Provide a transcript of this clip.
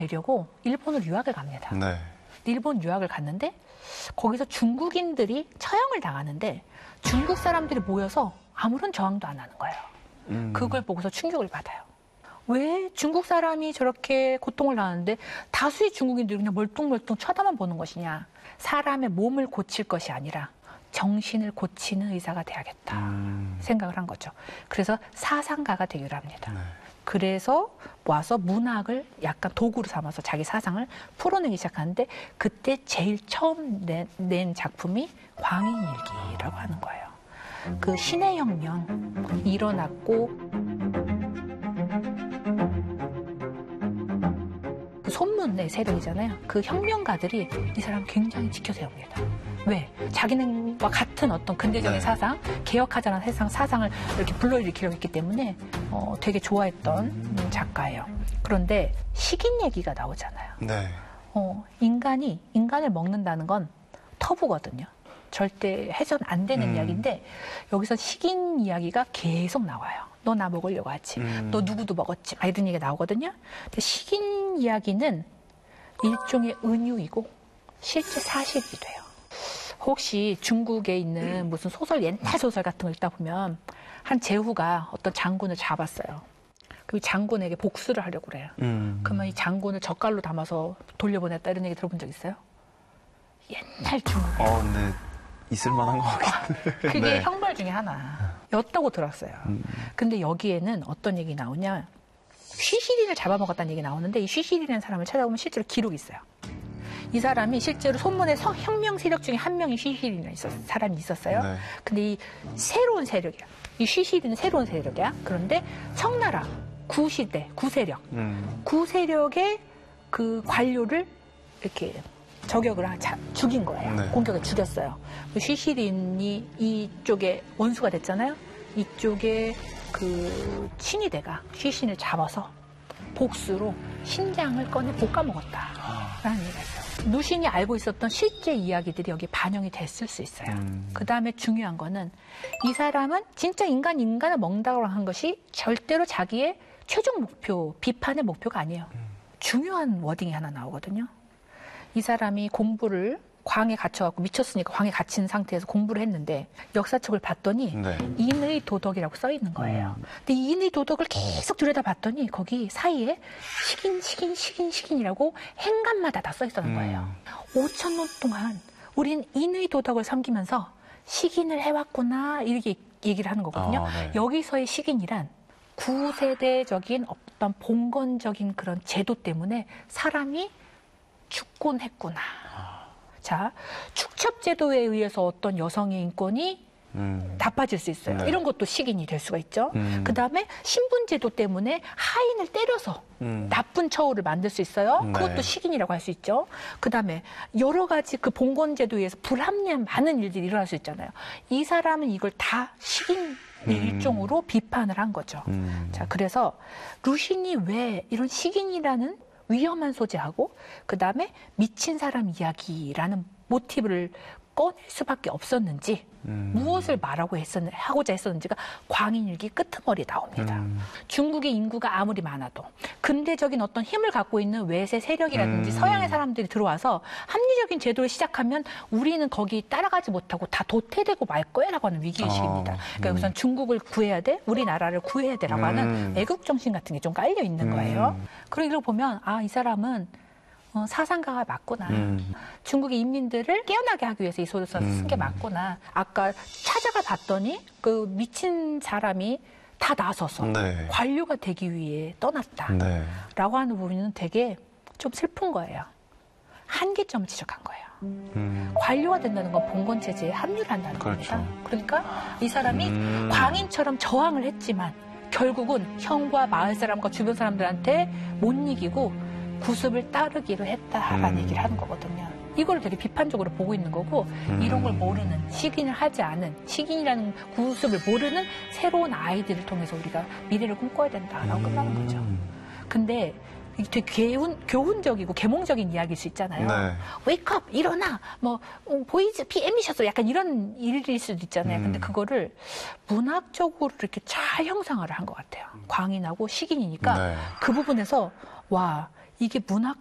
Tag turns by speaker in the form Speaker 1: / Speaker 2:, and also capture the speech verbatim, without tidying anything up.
Speaker 1: 되려고 일본으로 유학을 갑니다.
Speaker 2: 네.
Speaker 1: 일본 유학을 갔는데 거기서 중국인들이 처형을 당하는데 중국 사람들이 모여서 아무런 저항도 안 하는 거예요.
Speaker 2: 음.
Speaker 1: 그걸 보고서 충격을 받아요. 왜 중국 사람이 저렇게 고통을 당하는데 다수의 중국인들이 그냥 멀뚱멀뚱 쳐다만 보는 것이냐. 사람의 몸을 고칠 것이 아니라 정신을 고치는 의사가 돼야겠다
Speaker 2: 음.
Speaker 1: 생각을 한 거죠. 그래서 사상가가 되기로 합니다.
Speaker 2: 네.
Speaker 1: 그래서 와서 문학을 약간 도구로 삼아서 자기 사상을 풀어내기 시작하는데 그때 제일 처음 낸, 낸 작품이 광인일기라고 하는 거예요. 그 신의 혁명 일어났고 그 손문의 세력이잖아요. 그 혁명가들이 이 사람 굉장히 지켜세웁니다. 왜? 자기네와 같은 어떤 근대적인
Speaker 2: 네.
Speaker 1: 사상, 개혁하자는 세상 사상을 이렇게 불러일으키려고 했기 때문에 어, 되게 좋아했던 음, 작가예요. 그런데 식인 얘기가 나오잖아요.
Speaker 2: 네.
Speaker 1: 어, 인간이 인간을 먹는다는 건 터부거든요. 절대 해선 안 되는
Speaker 2: 음.
Speaker 1: 이야기인데 여기서 식인 이야기가 계속 나와요. 너 나 먹으려고 하지.
Speaker 2: 음.
Speaker 1: 너 누구도 먹었지. 막 이런 얘기가 나오거든요. 근데 식인 이야기는 일종의 은유이고 실제 사실이기도 해요. 혹시 중국에 있는 무슨 소설, 옛날 소설 같은 거 읽다 보면 한 제후가 어떤 장군을 잡았어요. 그럼 이 장군에게 복수를 하려고 그래요.
Speaker 2: 음.
Speaker 1: 그러면 이 장군을 젓갈로 담아서 돌려보냈다 이런 얘기 들어본 적 있어요? 옛날 중국.
Speaker 2: 어, 근데 있을 만한 것 같은데.
Speaker 1: 그게
Speaker 2: 네.
Speaker 1: 형벌 중에 하나였다고 들었어요.
Speaker 2: 음.
Speaker 1: 근데 여기에는 어떤 얘기 나오냐? 쉬시린을 잡아먹었다는 얘기 나오는데 이 쉬시린이라는 사람을 찾아보면 실제로 기록이 있어요. 이 사람이 실제로 손문의 성, 혁명 세력 중에 한 명이 쉬시린이라는 있었, 사람이 있었어요.
Speaker 2: 네.
Speaker 1: 근데 이 새로운 세력이야. 이 쉬시린은 새로운 세력이야. 그런데 청나라 구시대 구세력
Speaker 2: 음.
Speaker 1: 구세력의 그 관료를 이렇게 저격을 하, 자, 죽인 거예요.
Speaker 2: 네.
Speaker 1: 공격을 죽였어요. 쉬시린이 이쪽에 원수가 됐잖아요. 이쪽에 그 친위대가 쉬시린을 잡아서 복수로 심장을 꺼내 볶아 먹었다라는 얘기가 있어요. 누신이 알고 있었던 실제 이야기들이 여기 반영이 됐을 수 있어요.
Speaker 2: 음.
Speaker 1: 그 다음에 중요한 거는 이 사람은 진짜 인간 인간을 먹는다고 한 것이 절대로 자기의 최종 목표, 비판의 목표가 아니에요.
Speaker 2: 음.
Speaker 1: 중요한 워딩이 하나 나오거든요. 이 사람이 공부를 광에 갇혀갖고 미쳤으니까 광에 갇힌 상태에서 공부를 했는데 역사책을 봤더니
Speaker 2: 네.
Speaker 1: 인의 도덕이라고 써 있는 거예요.
Speaker 2: 음.
Speaker 1: 근데 이 인의 도덕을 계속 들여다봤더니 거기 사이에 식인, 식인, 식인, 식인이라고 행간마다 다 써 있었는 거예요. 오천 년 동안 우린 인의 도덕을 섬기면서 식인을 해왔구나 이렇게 얘기를 하는 거거든요.
Speaker 2: 아, 네.
Speaker 1: 여기서의 식인이란 구세대적인 어떤 봉건적인 그런 제도 때문에 사람이 죽곤 했구나. 자, 축첩제도에 의해서 어떤 여성의 인권이
Speaker 2: 음.
Speaker 1: 나빠질 수 있어요.
Speaker 2: 네.
Speaker 1: 이런 것도 식인이 될 수가 있죠.
Speaker 2: 음.
Speaker 1: 그 다음에 신분제도 때문에 하인을 때려서
Speaker 2: 음.
Speaker 1: 나쁜 처우를 만들 수 있어요.
Speaker 2: 네.
Speaker 1: 그것도 식인이라고 할 수 있죠. 그 다음에 여러 가지 그 봉건제도에 의해서 불합리한 많은 일들이 일어날 수 있잖아요. 이 사람은 이걸 다 식인
Speaker 2: 음.
Speaker 1: 일종으로 비판을 한 거죠.
Speaker 2: 음.
Speaker 1: 자, 그래서 루신이 왜 이런 식인이라는 위험한 소재하고 그 다음에 미친 사람 이야기라는 모티브를 꺼낼 수밖에 없었는지
Speaker 2: 음.
Speaker 1: 무엇을 말하고 했었, 하고자 했었는지가 광인일기 끄트머리에 나옵니다.
Speaker 2: 음.
Speaker 1: 중국의 인구가 아무리 많아도 근대적인 어떤 힘을 갖고 있는 외세 세력이라든지
Speaker 2: 음.
Speaker 1: 서양의 사람들이 들어와서 합리적인 제도를 시작하면 우리는 거기 따라가지 못하고 다 도태되고 말 거야 라고 하는 위기의식입니다.
Speaker 2: 어,
Speaker 1: 그러니까
Speaker 2: 음.
Speaker 1: 우선 중국을 구해야 돼, 우리나라를 구해야 돼라고 하는
Speaker 2: 음.
Speaker 1: 애국 정신 같은 게 좀 깔려 있는 거예요.
Speaker 2: 음.
Speaker 1: 그리고 이걸 보면 아, 이 사람은 어, 사상가가 맞구나.
Speaker 2: 음.
Speaker 1: 중국의 인민들을 깨어나게 하기 위해서 이 소설을 쓴 게
Speaker 2: 음.
Speaker 1: 맞구나. 아까 찾아가 봤더니 그 미친 사람이 다 나서서
Speaker 2: 네.
Speaker 1: 관료가 되기 위해 떠났다.
Speaker 2: 네.
Speaker 1: 라고 하는 부분은 되게 좀 슬픈 거예요. 한계점을 지적한 거예요.
Speaker 2: 음.
Speaker 1: 관료가 된다는 건 봉건체제에 합류를 한다는
Speaker 2: 그렇죠.
Speaker 1: 겁니다. 그러니까 이 사람이
Speaker 2: 음.
Speaker 1: 광인처럼 저항을 했지만 결국은 형과 마을 사람과 주변 사람들한테 못 이기고 구습을 따르기로 했다라는
Speaker 2: 음.
Speaker 1: 얘기를 하는 거거든요. 이걸 되게 비판적으로 보고 있는 거고
Speaker 2: 음.
Speaker 1: 이런 걸 모르는, 식인을 하지 않은, 식인이라는 구습을 모르는 새로운 아이들을 통해서 우리가 미래를 꿈꿔야 된다라고
Speaker 2: 음.
Speaker 1: 끝나는 거죠. 근데 이게 되게 교훈, 교훈적이고 계몽적인 이야기일 수 있잖아요.
Speaker 2: 네.
Speaker 1: 웨이크업, 일어나, 뭐 어, 보이즈, 피엠이셔서 약간 이런 일일 수도 있잖아요.
Speaker 2: 음.
Speaker 1: 근데 그거를 문학적으로 이렇게 잘 형상화를 한 것 같아요. 광인하고 식인이니까
Speaker 2: 네.
Speaker 1: 그 부분에서 와, 이게 문학